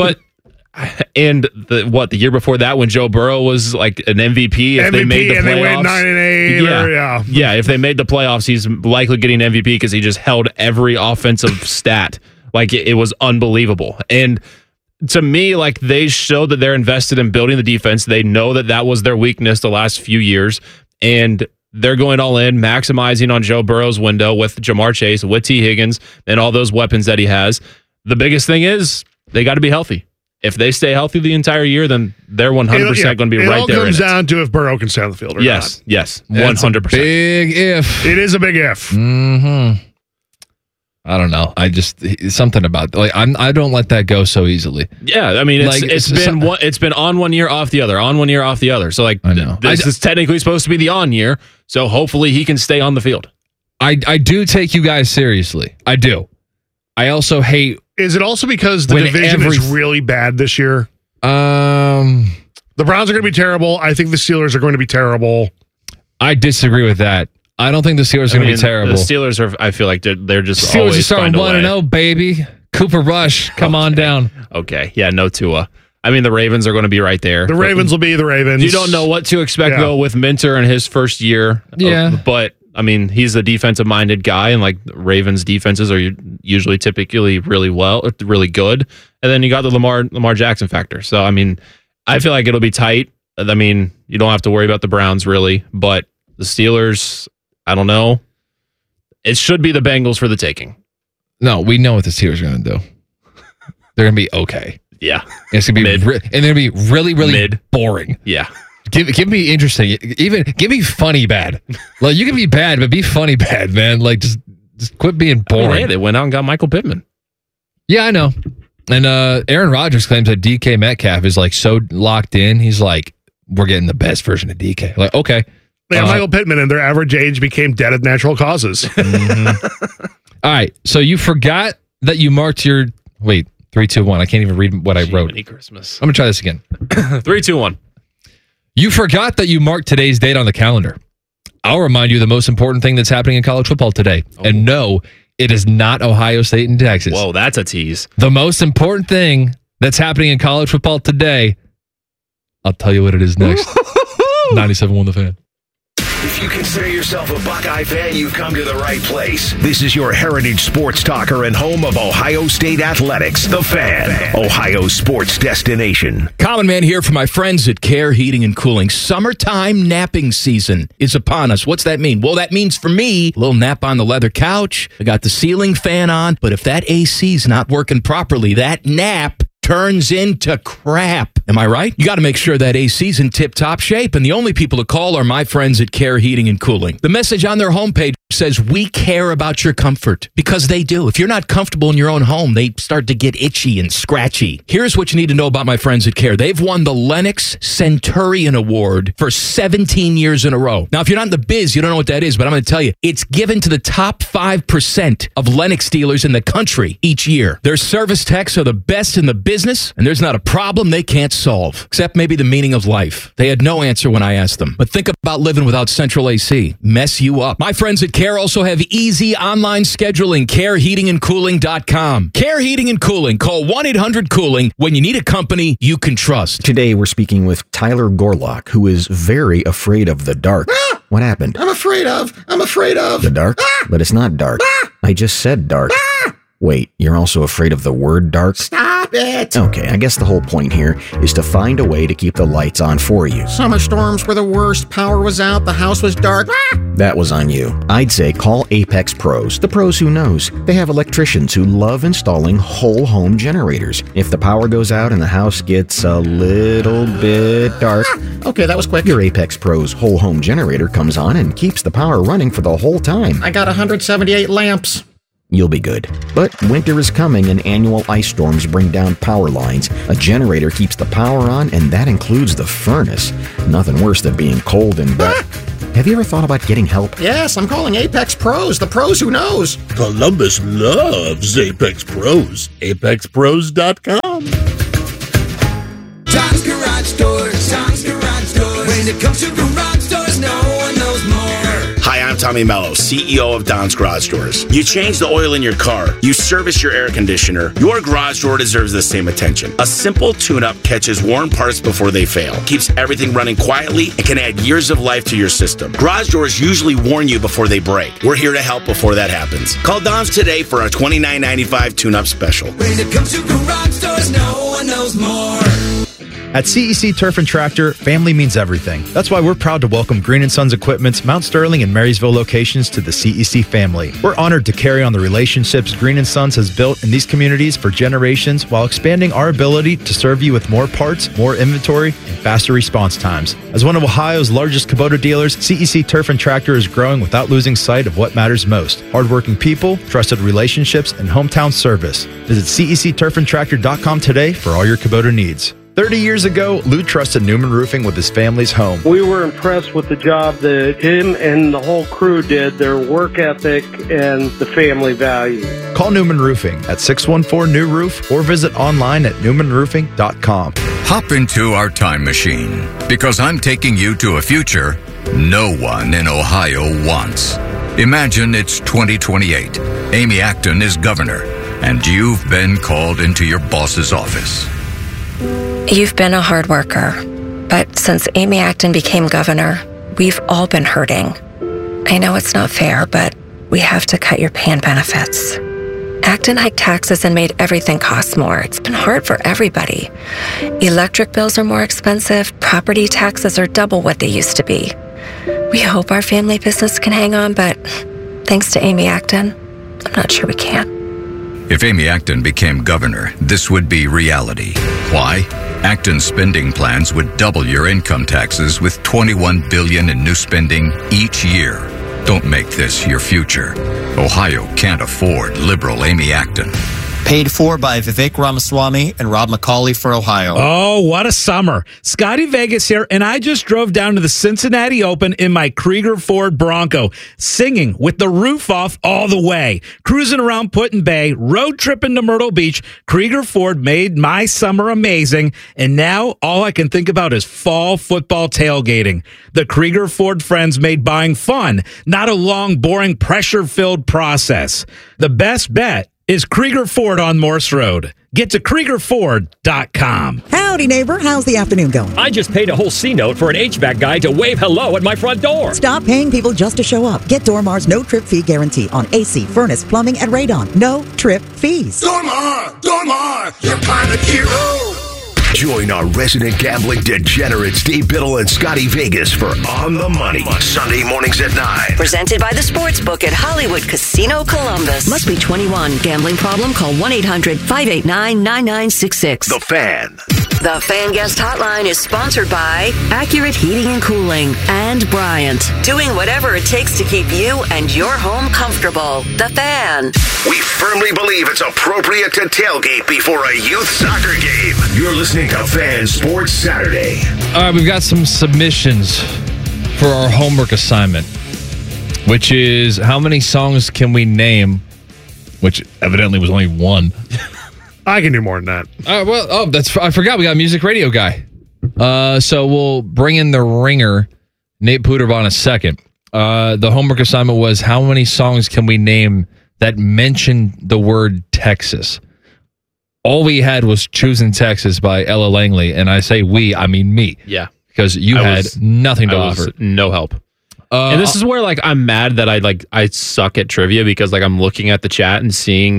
The year before that when Joe Burrow was an MVP, if they made the playoffs, they went 9-8. Yeah, if they made the playoffs, he's likely getting MVP because he just held every offensive stat. It was unbelievable. And to me, they show that they're invested in building the defense. They know that was their weakness the last few years, and they're going all in, maximizing on Joe Burrow's window with Jamar Chase, with T. Higgins, and all those weapons that he has. The biggest thing is they got to be healthy. If they stay healthy the entire year, then they're 100% going to be right there. It all comes down to if Burrow can stay on the field or not. Yes, 100%. Big if. It is a big if. Mm-hmm. I don't know. I just something about I don't let that go so easily. Yeah, I mean it's been on 1 year, off the other, on 1 year, off the other. So I know this is technically supposed to be the on year. So hopefully he can stay on the field. I do take you guys seriously. I do. I also hate. Is it also because the division is really bad this year? The Browns are going to be terrible. I think the Steelers are going to be terrible. I disagree with that. I don't think the Steelers are going to be terrible. The Steelers are. I feel like they're just Steelers always are starting 1-0, baby. Cooper Rush, come on down. Okay, yeah, no Tua. I mean, the Ravens are going to be right there. The Ravens will be the Ravens. You don't know what to expect though with Minter in his first year. Yeah, but I mean, he's a defensive-minded guy, and Ravens defenses are usually typically really good. And then you got the Lamar Jackson factor. So I mean, I feel like it'll be tight. I mean, you don't have to worry about the Browns really, but the Steelers. I don't know. It should be the Bengals for the taking. No, we know what the Steelers are going to do. They're going to be okay. Yeah, and it's going to be and they're going to be really, really mid. Boring. Yeah, give me interesting. Even give me funny bad. You can be bad, but be funny bad, man. Just quit being boring. Hey, they went out and got Michael Pittman. Yeah, I know. And Aaron Rodgers claims that DK Metcalf is so locked in. He's like, we're getting the best version of DK. Okay. They have Michael Pittman, and their average age became dead of natural causes. Mm-hmm. All right, so you forgot that you marked your 3, 2, 1. I can't even read what I wrote. Christmas. I'm gonna try this again. 3, 2, 1. You forgot that you marked today's date on the calendar. I'll remind you the most important thing that's happening in college football today. And no, it is not Ohio State and Texas. Whoa, that's a tease. The most important thing that's happening in college football today. I'll tell you what it is next. 97.1 The Fan. If you consider yourself a Buckeye fan, you've come to the right place. This is your heritage sports talker and home of Ohio State Athletics, The Fan, Ohio sports destination. Common Man here for my friends at Care Heating and Cooling. Summertime napping season is upon us. What's that mean? Well, that means for me, a little nap on the leather couch. I got the ceiling fan on, but if that AC's not working properly, that nap turns into crap. Am I right? You got to make sure that AC's in tip-top shape, and the only people to call are my friends at Care Heating and Cooling. The message on their homepage says, we care about your comfort, because they do. If you're not comfortable in your own home, they start to get itchy and scratchy. Here's what you need to know about my friends at Care. They've won the Lennox Centurion Award for 17 years in a row. Now, if you're not in the biz, you don't know what that is, but I'm going to tell you, it's given to the top 5% of Lennox dealers in the country each year. Their service techs are the best in the business, and there's not a problem they can't solve, except maybe the meaning of life. They had no answer when I asked them. But think about living without central AC. Mess you up. My friends at Care also have easy online scheduling. CareHeatingandCooling.com. Care Heating and Cooling. Call 1-800-COOLING when you need a company you can trust. Today we're speaking with Tyler Gorlock, who is very afraid of the dark. What happened? I'm afraid of the dark? But it's not dark. I just said dark. Wait, you're also afraid of the word dark? Stop it! Okay, I guess the whole point here is to find a way to keep the lights on for you. Summer storms were the worst. Power was out. The house was dark. That was on you. I'd say call Apex Pros. The pros who knows. They have electricians who love installing whole home generators. If the power goes out and the house gets a little bit dark, okay, that was quick. Your Apex Pros whole home generator comes on and keeps the power running for the whole time. I got 178 lamps. You'll be good. But winter is coming and annual ice storms bring down power lines. A generator keeps the power on, and that includes the furnace. Nothing worse than being cold and wet. Have you ever thought about getting help? Yes, I'm calling Apex Pros. The pros who knows. Columbus loves Apex Pros. ApexPros.com. Tom's Garage Doors. Tom's Garage Doors. When it comes to garage doors, no one knows more. Hi, I'm Tommy Mello, CEO of Don's Garage Doors. You change the oil in your car. You service your air conditioner. Your garage door deserves the same attention. A simple tune-up catches worn parts before they fail, keeps everything running quietly, and can add years of life to your system. Garage doors usually warn you before they break. We're here to help before that happens. Call Don's today for our $29.95 tune-up special. When it comes to garage doors, no one knows more. At CEC Turf and Tractor, family means everything. That's why we're proud to welcome Green & Sons Equipment's Mount Sterling and Marysville locations to the CEC family. We're honored to carry on the relationships Green & Sons has built in these communities for generations while expanding our ability to serve you with more parts, more inventory, and faster response times. As one of Ohio's largest Kubota dealers, CEC Turf and Tractor is growing without losing sight of what matters most: hardworking people, trusted relationships, and hometown service. Visit CECTurfandTractor.com today for all your Kubota needs. 30 years ago, Lou trusted Newman Roofing with his family's home. We were impressed with the job that him and the whole crew did, their work ethic and the family value. Call Newman Roofing at 614-NEW-ROOF or visit online at newmanroofing.com. Hop into our time machine, because I'm taking you to a future no one in Ohio wants. Imagine it's 2028. Amy Acton is governor, and you've been called into your boss's office. You've been a hard worker, but since Amy Acton became governor, we've all been hurting. I know it's not fair, but we have to cut your pay and benefits. Acton hiked taxes and made everything cost more. It's been hard for everybody. Electric bills are more expensive, property taxes are double what they used to be. We hope our family business can hang on, but thanks to Amy Acton, I'm not sure we can. If Amy Acton became governor, this would be reality. Why? Acton's spending plans would double your income taxes with $21 billion in new spending each year. Don't make this your future. Ohio can't afford liberal Amy Acton. Paid for by Vivek Ramaswamy and Rob McCauley for Ohio. Oh, what a summer. Scotty Vegas here, and I just drove down to the Cincinnati Open in my Krieger Ford Bronco, singing with the roof off all the way. Cruising around Put-in Bay, road tripping to Myrtle Beach. Krieger Ford made my summer amazing, and now all I can think about is fall football tailgating. The Krieger Ford friends made buying fun, not a long, boring, pressure-filled process. The best bet is Krieger Ford on Morse Road. Get to KriegerFord.com. Howdy, neighbor. How's the afternoon going? I just paid a whole C-note for an HVAC guy to wave hello at my front door. Stop paying people just to show up. Get Dormar's no-trip fee guarantee on AC, furnace, plumbing, and radon. No trip fees. Dormar, your pilot hero. Join our resident gambling degenerate Steve Biddle and Scotty Vegas for On the Money, Sunday mornings at 9. Presented by the Sportsbook at Hollywood Casino Columbus. Must be 21. Gambling problem? Call 1-800-589-9966. The Fan. The Fan Guest Hotline is sponsored by Accurate Heating and Cooling and Bryant. Doing whatever it takes to keep you and your home comfortable. The Fan. We firmly believe it's appropriate to tailgate before a youth soccer game. You're listening to Fan Sports Saturday. All right, we've got some submissions for our homework assignment, which is how many songs can we name, which evidently was only one. I can do more than that. I forgot we got a music radio guy. So we'll bring in the ringer, Nate Puderbon, in a second. The homework assignment was how many songs can we name that mention the word Texas? All we had was Choosing Texas by Ella Langley, and I say we, I mean me. Yeah. Because you had nothing to offer. No help. And this is where I'm mad that I suck at trivia, because I'm looking at the chat and seeing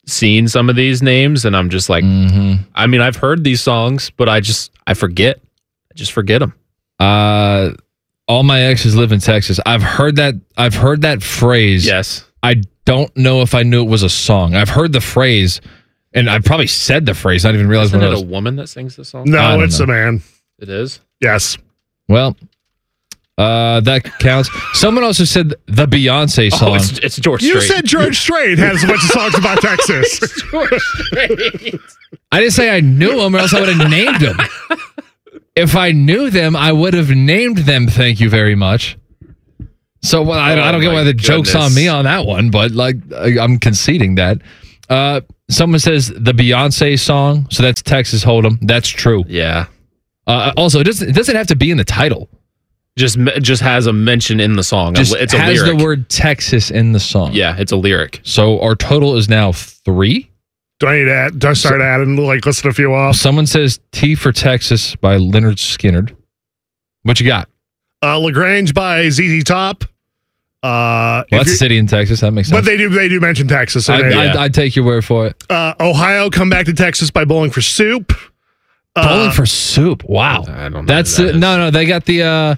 seen some of these names, and I'm just like, I mean, I've heard these songs, but I forget. I just forget them. All my exes live in Texas. I've heard that phrase. Yes. I don't know if I knew it was a song. I've heard the phrase, and I probably said the phrase, not even realizing Isn't what it it was. a woman that sings the song? No, it's a man. It is? Yes. Well, that counts. Someone also said the Beyonce song. Oh, it's George Strait. You said George Strait has a bunch of songs about Texas. George Strait. I didn't say I knew them, or else I would have named them. If I knew them, I would have named them. Thank you very much. So I don't get why the joke's on me on that one, but like I'm conceding that. Someone says the Beyonce song, so that's Texas Hold'em. That's true. Yeah. Also, it doesn't have to be in the title. Just has a mention in the song. Just it's a has lyric. the word Texas in the song. Yeah, it's a lyric. So our total is now 3. Do I start adding, like, listen a few off? Someone says T for Texas by Leonard Skinner. What you got? LaGrange by ZZ Top. Well, that's a city in Texas. That makes sense. But they do mention Texas. I'd take your word for it. Ohio, Come Back to Texas by Bowling for Soup. Bowling for Soup. Wow. I don't know. That's no. They got the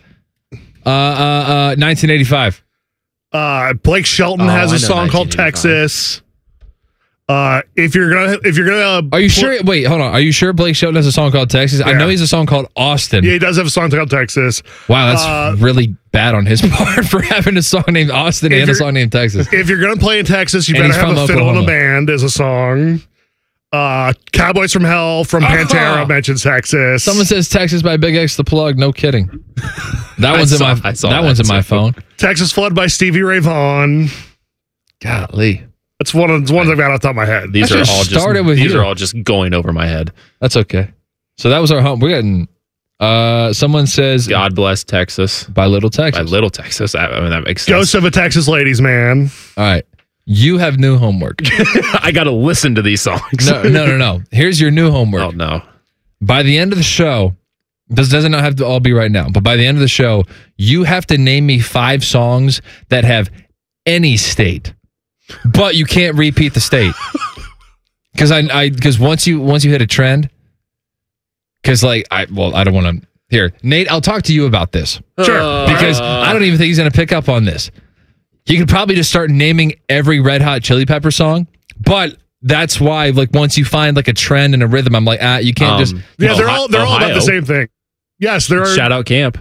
1985. Blake Shelton has a song called Texas. If you're gonna, are you sure? Wait, hold on. Are you sure Blake Shelton has a song called Texas? Yeah. I know he has a song called Austin. Yeah, he does have a song called Texas. Wow, that's really bad on his part for having a song named Austin and a song named Texas. If you're gonna play in Texas, you better have a fiddle in a band as a song. Cowboys from Hell from Pantera mentions Texas. Someone says Texas by Big X the Plug. No kidding. That one's in my phone. Texas Flood by Stevie Ray Vaughan. Golly. That's one of the ones I've got off the top of my head. These are all just going over my head. That's okay. So that was our home. We're getting someone says God Bless Texas by Little Texas. By Little Texas. I mean, that makes sense. Ghost of a Texas Ladies Man. All right. You have new homework. I got to listen to these songs. No. Here's your new homework. Oh, no. By the end of the show, this doesn't have to all be right now, but by the end of the show, you have to name me 5 songs that have any state, but you can't repeat the state. Because once you hit a trend, because I don't want to. Here, Nate, I'll talk to you about this. Sure. Because I don't even think he's going to pick up on this. You could probably just start naming every Red Hot Chili Pepper song, but that's why, once you find a trend and a rhythm, I'm like, you can't just. Yeah, they're all about the same thing. Yes, there are. Shout out Camp.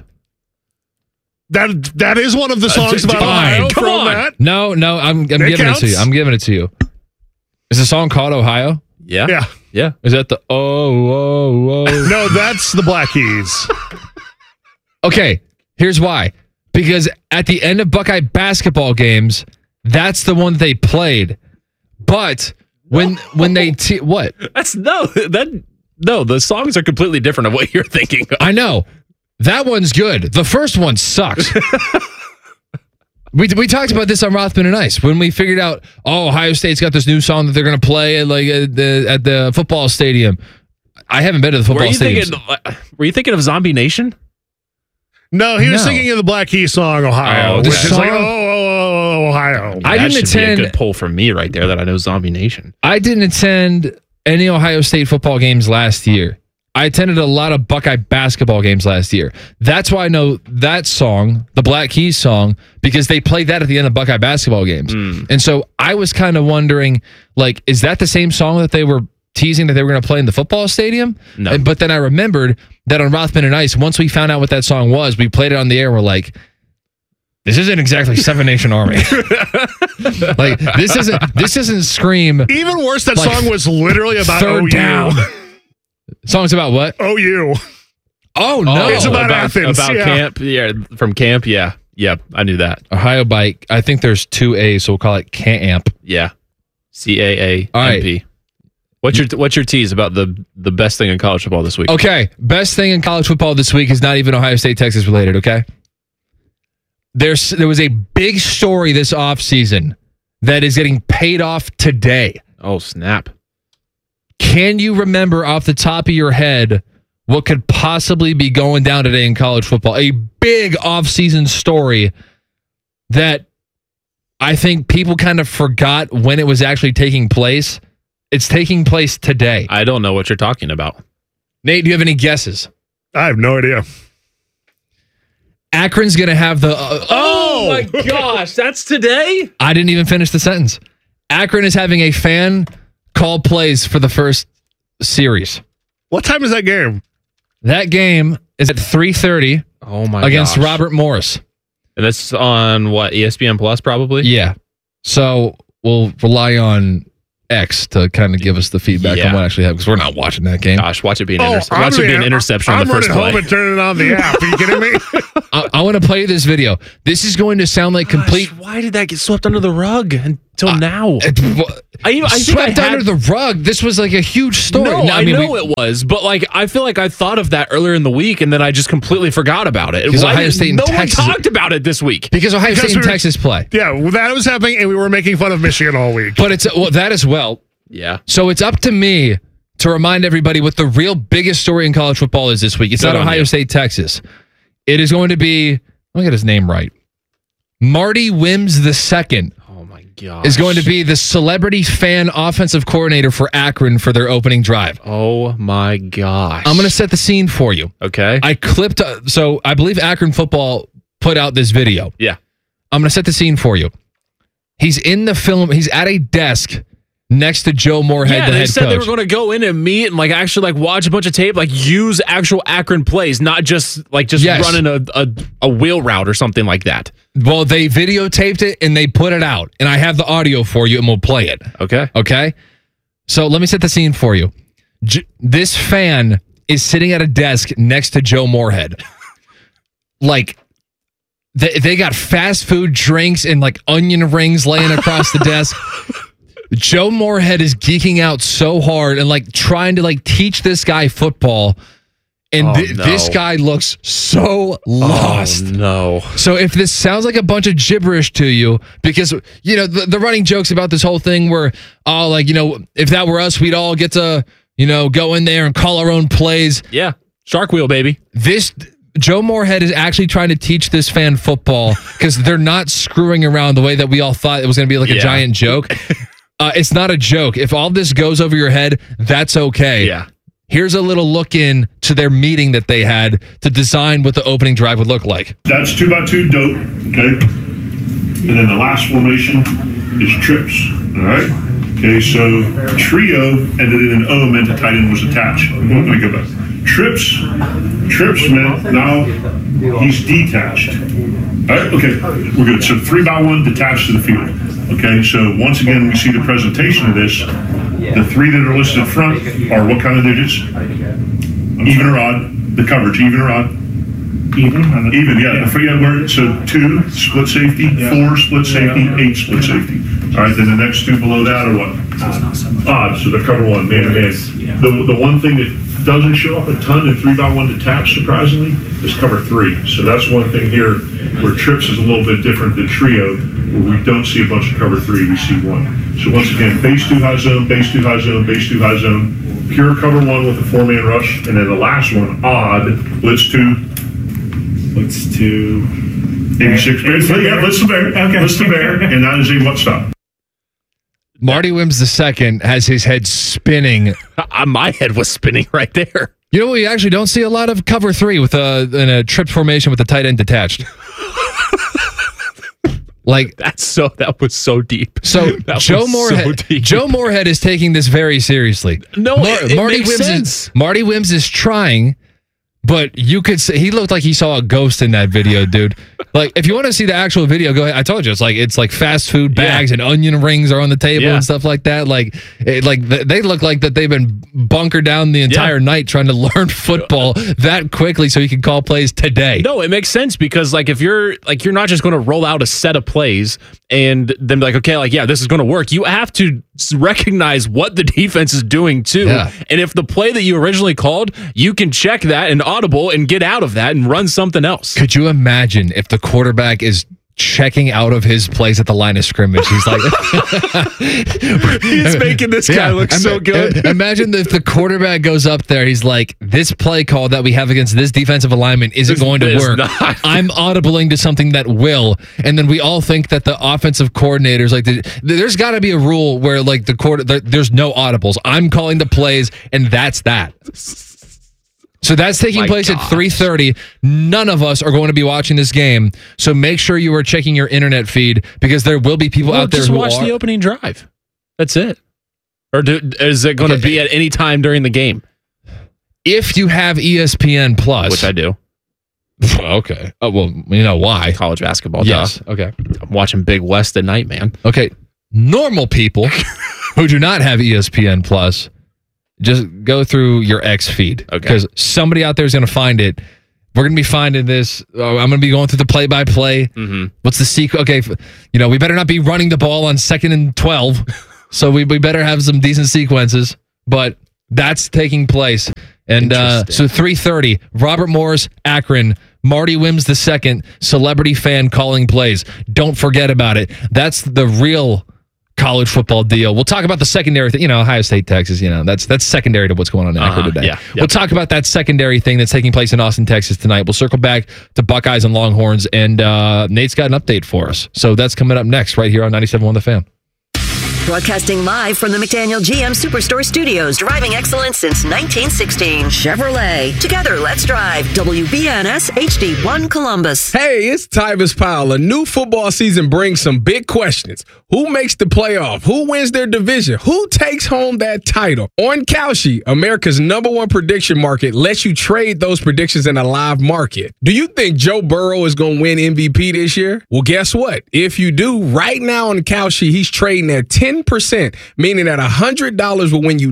That is one of the songs about Ohio. Come on. That. No, I'm giving it to you. I'm giving it to you. Is the song called Ohio? Yeah. Yeah. Is that the oh? No, that's the Black Keys. Okay, here's why. Because at the end of Buckeye basketball games, that's the one they played. But when they what? The songs are completely different of what you're thinking of. I know. That one's good. The first one sucks. We talked about this on Rothman and Ice when we figured out, Ohio State's got this new song that they're going to play at the football stadium. I haven't been to the football stadium. Were you thinking of Zombie Nation? No, he was singing in the Black Keys song Ohio, which is like Ohio. I didn't attend. Be a good pull from me right there that I know Zombie Nation. I didn't attend any Ohio State football games last year. I attended a lot of Buckeye basketball games last year. That's why I know that song, the Black Keys song, because they played that at the end of Buckeye basketball games. And so I was kind of wondering, is that the same song that they were teasing that they were going to play in the football stadium? No. But then I remembered that on Rothman and Ice, once we found out what that song was, we played it on the air. We're like, this isn't exactly Seven Nation Army. This isn't Scream. Even worse, that song was literally about Third OU. Down. Song's about what? OU. Oh, no. It's about Athens. About Camp. Yeah, from Camp. Yeah. Yep, I knew that. Ohio Bike. I think there's 2 A's, so we'll call it Camp. Yeah. CAAMP. All right. What's your tease about the best thing in college football this week? Okay. Best thing in college football this week is not even Ohio State, Texas related, okay? There was a big story this offseason that is getting paid off today. Oh, snap. Can you remember off the top of your head what could possibly be going down today in college football? A big offseason story that I think people kind of forgot when it was actually taking place. It's taking place today. I don't know what you're talking about. Nate, do you have any guesses? I have no idea. Akron's going to have the... oh my gosh, that's today? I didn't even finish the sentence. Akron is having a fan call plays for the first series. What time is that game? That game is at 3:30. Oh my against gosh. Robert Morris. And that's on what, ESPN Plus probably? Yeah. So we'll rely on X to kind of give us the feedback on what actually happened, because we're not watching that game. Gosh, watch it be an interception on the first play. I'm running home and turning on the app. Are you kidding me? I want to play you this video. This is going to sound like complete... Why did that get swept under the rug until now? I swept under the rug. This was like a huge story. No, I know it was, but like I feel like I thought of that earlier in the week, and then I just completely forgot about it. Because Ohio State and Texas... one talked about it this week. Because Ohio State and Texas play. Yeah, well, that was happening, and we were making fun of Michigan all week. But it's that as well. Yeah. So it's up to me to remind everybody what the real biggest story in college football is this week. It's not Ohio State, Texas. It is going to be, let me get his name right. Marty Wims II. Oh my God. Is going to be the celebrity fan offensive coordinator for Akron for their opening drive. Oh my gosh. I'm going to set the scene for you. Okay. I clipped, so I believe Akron football put out this video. Yeah. I'm going to set the scene for you. He's in the film, he's at a desk next to Joe Moorhead, the head coach. They said they were going to go in and meet and like actually like watch a bunch of tape, like use actual Akron plays, not just running a wheel route or something like that. Well, they videotaped it and they put it out, and I have the audio for you, and we'll play it. Okay. So let me set the scene for you. This fan is sitting at a desk next to Joe Moorhead. Like, they got fast food drinks and like onion rings laying across the desk. Joe Moorhead is geeking out so hard and like trying to like teach this guy football. And this guy looks so lost. Oh, no. So if this sounds like a bunch of gibberish to you, because, you know, the running jokes about this whole thing where, if that were us, we'd all get to, go in there and call our own plays. Yeah. Shark wheel, baby. Joe Moorhead is actually trying to teach this fan football because they're not screwing around the way that we all thought it was going to be like a giant joke. It's not a joke. If all this goes over your head, that's okay. Yeah. Here's a little look in to their meeting that they had to design what the opening drive would look like. That's 2x2 dope, okay? And then the last formation is trips, all right? Okay, so trio ended in an O meant the tight end was attached. Let me go back. Trips meant now he's detached. All right, okay, we're good. So 3x1 detached to the field. Okay, so once again, we see the presentation of this. The three that are listed front are what kind of digits? Even or odd? The coverage, even or odd? Even, yeah. So 2 split safety, 4 split safety, 8 split safety. All right, then the next two below that are what? Odd. So they're cover 1, man. The one thing that doesn't show up a ton in 3x1 detached, surprisingly, is cover 3. So that's one thing here where trips is a little bit different than trio, where we don't see a bunch of cover 3, we see 1. So once again, base 2 high zone, base 2 high zone, base 2 high zone, pure cover 1 with a 4-man rush, and then the last one, odd, blitz 2. Blitz 2. 86. Yeah, blitz to bear. Okay. Blitz to bear, and that is a what stop. Marty Wims II has his head spinning. My head was spinning right there. You know, we actually don't see a lot of cover 3 with in a trips formation with the tight end detached. Like that was so deep. So Joe Moorhead is taking this very seriously. No, it makes sense. Marty Wims is trying, but you could say he looked like he saw a ghost in that video, dude. Like, if you want to see the actual video, go ahead. I told you it's like fast food bags and onion rings are on the table and stuff like that. Like, they look like that they've been bunkered down the entire night trying to learn football that quickly so he can call plays today. No, it makes sense because if you're not just going to roll out a set of plays and then be like, okay, this is going to work. You have to recognize what the defense is doing too. Yeah. And if the play that you originally called, you can check that and audible and get out of that and run something else. Could you imagine if the quarterback is checking out of his place at the line of scrimmage. He's like, he's making this guy look so good. Imagine if the quarterback goes up there. He's like, this play call that we have against this defensive alignment isn't going to work. I'm audibling to something that will. And then we all think that the offensive coordinators, like, there's got to be a rule where, like, there's no audibles. I'm calling the plays, and that's that. So that's taking place at 3:30. None of us are going to be watching this game. So make sure you are checking your internet feed because there will be people out there just who watch the opening drive. That's it. Or is it going to be at any time during the game? If you have ESPN Plus, which I do. Okay. Oh, well, you know why? College basketball. Yes. Duh. Okay. I'm watching Big West at night, man. Okay. Normal people who do not have ESPN Plus, just go through your X feed. Okay. Because somebody out there is going to find it. We're going to be finding this. I'm going to be going through the play-by-play. Mm-hmm. What's the sequence? Okay. We better not be running the ball on 2nd and 12. So we better have some decent sequences. But that's taking place. And so 3:30, Robert Morris, Akron, Marty Wims II, celebrity fan calling plays. Don't forget about it. That's the real college football deal. We'll talk about the secondary thing. Ohio State, Texas, that's secondary to what's going on in Akron today. Yeah, We'll talk about that secondary thing that's taking place in Austin, Texas tonight. We'll circle back to Buckeyes and Longhorns, and Nate's got an update for us. So that's coming up next right here on 97.1 The Fan. Broadcasting live from the McDaniel GM Superstore Studios, driving excellence since 1916. Chevrolet. Together, let's drive. WBNS HD1 Columbus. Hey, it's Tyvis Powell. A new football season brings some big questions. Who makes the playoff? Who wins their division? Who takes home that title? On Kalshi, America's #1 prediction market, lets you trade those predictions in a live market. Do you think Joe Burrow is going to win MVP this year? Well, guess what? If you do, right now on Kalshi, he's trading at 10%, meaning that $100 will win you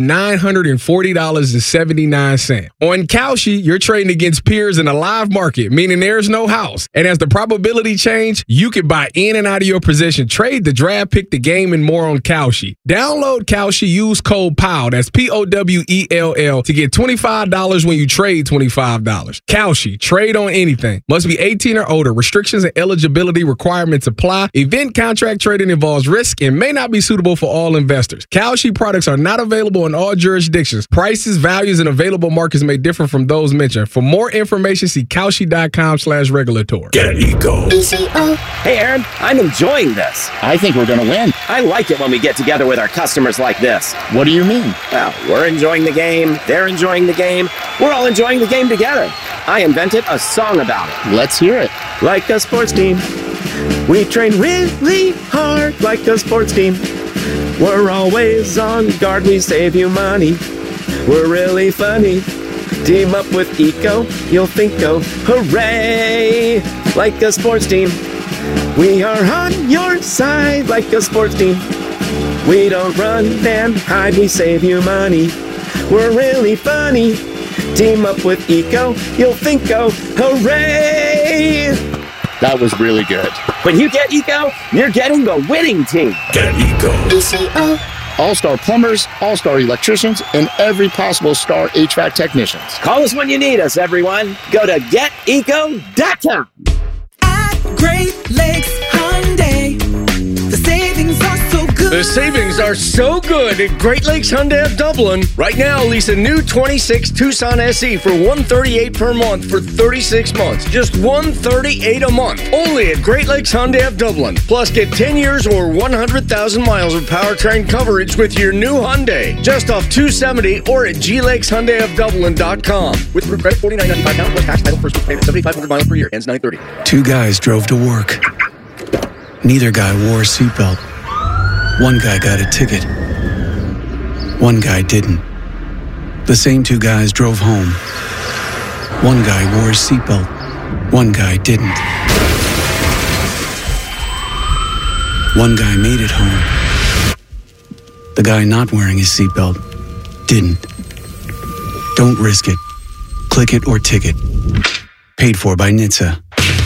$940.79. On Kalshi, you're trading against peers in a live market, meaning there's no house. And as the probability change, you can buy in and out of your position, trade the draft, pick the game, and more on Kalshi. Download Kalshi, use code POWELL, that's POWELL, to get $25 when you trade $25. Kalshi, trade on anything. Must be 18 or older. Restrictions and eligibility requirements apply. Event contract trading involves risk and may not be suitable for all investors. Kalshi products are not available in all jurisdictions. Prices, values, and available markets may differ from those mentioned. For more information, see Kalshi.com/regulatory. Get Eco. Hey, Aaron, I'm enjoying this. I think we're going to win. I like it when we get together with our customers like this. What do you mean? Well, we're enjoying the game. They're enjoying the game. We're all enjoying the game together. I invented a song about it. Let's hear it. Like a sports team. We train really hard like a sports team. We're always on guard, we save you money. We're really funny. Team up with Eco, you'll think, oh, hooray! Like a sports team. We are on your side like a sports team. We don't run and hide, we save you money. We're really funny. Team up with Eco, you'll think, oh, hooray! That was really good. When you get Eco, you're getting the winning team. Get Eco. All-star plumbers, all-star electricians, and every possible star HVAC technicians. Call us when you need us, everyone. Go to geteco.com. At Great Lakes Hyundai, the savings are so good. The savings are so good at Great Lakes Hyundai of Dublin. Right now, lease a new 26 Tucson SE for $138 per month for 36 months. Just $138 a month. Only at Great Lakes Hyundai of Dublin. Plus, get 10 years or 100,000 miles of powertrain coverage with your new Hyundai. Just off 270 or at glakeshyundaiofdublin.com. With credit $49.95 down plus tax, title, first payment, 7,500 miles per year. Ends 9/30. Two guys drove to work. Neither guy wore a seatbelt. One guy got a ticket. One guy didn't. The same two guys drove home. One guy wore his seatbelt. One guy didn't. One guy made it home. The guy not wearing his seatbelt didn't. Don't risk it. Click it or ticket. Paid for by NHTSA.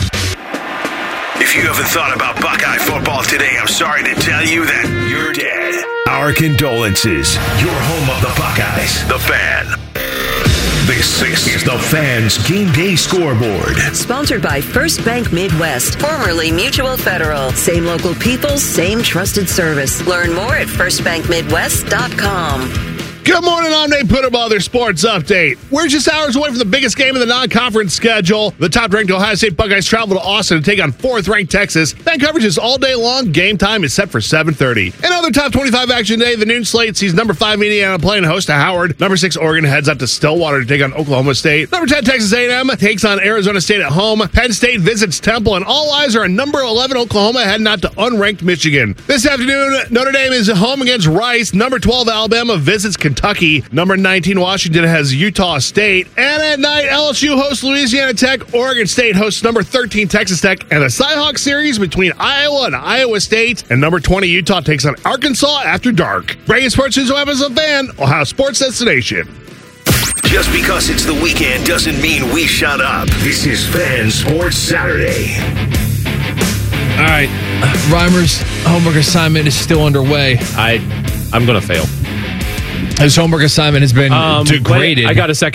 If you haven't thought about Buckeye football today, I'm sorry to tell you that you're dead. Our condolences. Your home of the Buckeyes, The Fan. This is the Fans Game Day Scoreboard. Sponsored by First Bank Midwest, formerly Mutual Federal. Same local people, same trusted service. Learn more at firstbankmidwest.com. Good morning, I'm Nate Puttable, their sports update. We're just hours away from the biggest game in the non-conference schedule. The top-ranked Ohio State Buckeyes travel to Austin to take on 4th-ranked Texas. Fan coverage is all day long. Game time is set for 7:30. Another top 25 action day. The noon slate sees number 5 Indiana playing host to Howard. Number 6 Oregon heads up to Stillwater to take on Oklahoma State. Number 10 Texas A&M takes on Arizona State at home. Penn State visits Temple, and all eyes are on number 11 Oklahoma heading out to unranked Michigan. This afternoon, Notre Dame is home against Rice. Number 12 Alabama visits Kentucky. Number 19 Washington has Utah State. And at night, LSU hosts Louisiana Tech. Oregon State hosts number 13 Texas Tech. And the Cy-Hawk series between Iowa and Iowa State. And number 20 Utah takes on Arkansas after dark. Breaking sports news on Amazon Fan, Ohio Sports Destination. Just because it's the weekend doesn't mean we shut up. This is Fan Sports Saturday. All right, Reimer's homework assignment is still underway. I'm going to fail. His homework assignment has been degraded. Wait, I got a second.